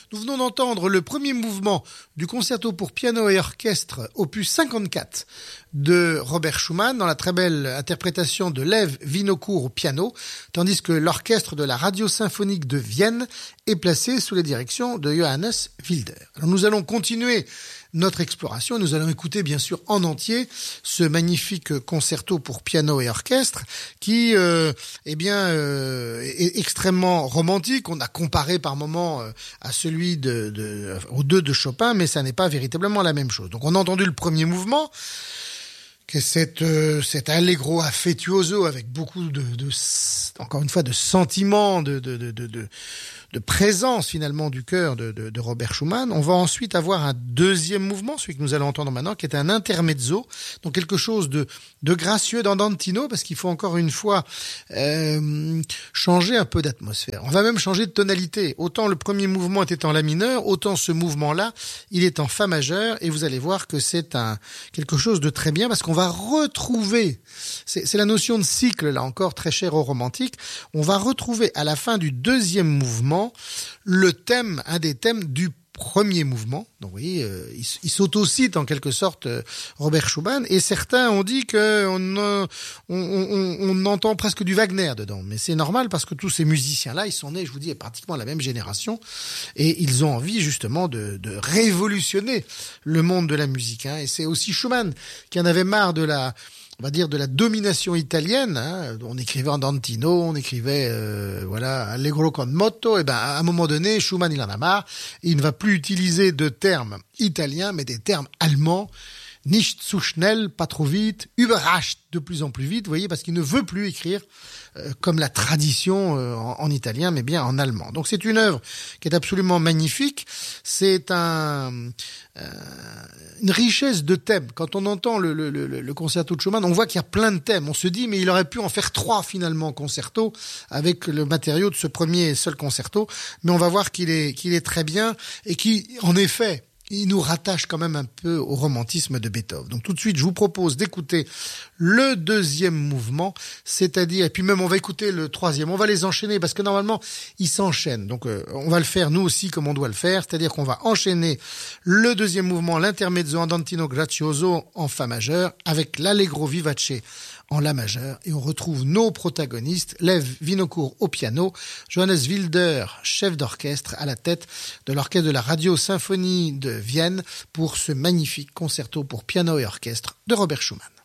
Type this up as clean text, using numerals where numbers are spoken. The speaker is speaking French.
Nous venons d'entendre le premier mouvement du concerto pour piano et orchestre, opus 54 de Robert Schumann, dans la très belle interprétation de Lev Vinokour au piano, tandis que l'orchestre de la Radio Symphonique de Vienne est placé sous la direction de Johannes Wilder. Alors nous allons continuer notre exploration et nous allons écouter bien sûr en entier ce magnifique concerto pour piano et orchestre qui est extrêmement romantique. On a comparé par moments à celui aux deux de Chopin, mais ça n'est pas véritablement la même chose. Donc on a entendu le premier mouvement, que cet allegro affettuoso avec beaucoup encore une fois de sentiments, de présence finalement du cœur de Robert Schumann. On va ensuite avoir un deuxième mouvement, celui que nous allons entendre maintenant, qui est un intermezzo, donc quelque chose de gracieux d'andantino, parce qu'il faut encore une fois changer un peu d'atmosphère. On va même changer de tonalité. Autant le premier mouvement était en la mineur, autant ce mouvement-là, il est en fa majeur, et vous allez voir que c'est quelque chose de très bien, parce qu'on va retrouver, c'est la notion de cycle, là encore, très chère aux romantiques, on va retrouver à la fin du deuxième mouvement le thème, un des thèmes du premier mouvement. Donc vous voyez, il s'autocite en quelque sorte Robert Schumann, et certains ont dit qu'on entend presque du Wagner dedans, mais c'est normal parce que tous ces musiciens-là, ils sont nés, je vous dis, pratiquement la même génération, et ils ont envie justement de révolutionner le monde de la musique, hein. Et c'est aussi Schumann qui en avait marre de la domination italienne, hein. On écrivait andantino, on écrivait allegro con moto, et à un moment donné, Schumann il en a marre, et il ne va plus utiliser de termes italiens, mais des termes allemands. Nicht zu schnell, pas trop vite, überrascht, de plus en plus vite, vous voyez, parce qu'il ne veut plus écrire comme la tradition en italien, mais bien en allemand. Donc c'est une œuvre qui est absolument magnifique. C'est une richesse de thèmes. Quand on entend le concerto de Schumann, on voit qu'il y a plein de thèmes. On se dit, mais il aurait pu en faire 3 finalement concertos avec le matériau de ce premier et seul concerto. Mais on va voir qu'il est très bien et qui, en effet, il nous rattache quand même un peu au romantisme de Beethoven. Donc tout de suite, je vous propose d'écouter le deuxième mouvement, c'est-à-dire, et puis même on va écouter le troisième, on va les enchaîner parce que normalement, ils s'enchaînent. Donc on va le faire nous aussi comme on doit le faire, c'est-à-dire qu'on va enchaîner le deuxième mouvement, l'intermezzo andantino grazioso en fa majeur, avec l'allegro vivace en la majeure, et on retrouve nos protagonistes, Lev Vinokour au piano, Johannes Wilder, chef d'orchestre, à la tête de l'orchestre de la Radio Symphonie de Vienne pour ce magnifique concerto pour piano et orchestre de Robert Schumann.